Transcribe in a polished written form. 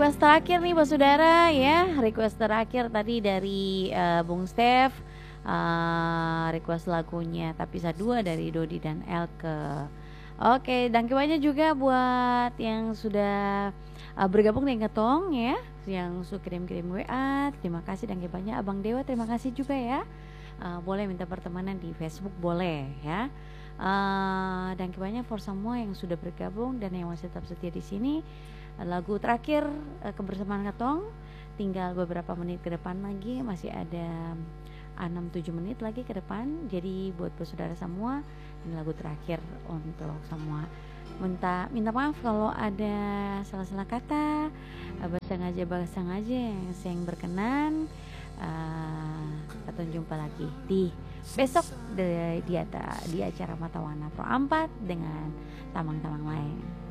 request terakhir nih Pak Saudara ya. Request terakhir tadi dari Bung Steph, request lagunya Tapisa 2 dari Dodi dan Elke. Oke, dan banyak juga buat yang sudah bergabung dengan Ketong ya, yang suka kirim-kirim WA. Terima kasih dan banyak. Abang Dewa terima kasih juga ya. Boleh minta pertemanan di Facebook boleh ya. Dan banyak for semua yang sudah bergabung dan yang masih tetap setia di sini. Lagu terakhir kebersamaan Ketong, tinggal beberapa menit ke depan lagi, masih ada 6-7 menit lagi ke depan. Jadi buat saudara semua, ini lagu terakhir untuk semua. Minta maaf kalau ada salah-salah kata, bahasa sengaja yang saya berkenan. Kita jumpa lagi di besok di acara Mata Wana Pro 4 dengan tamang-tamang lain.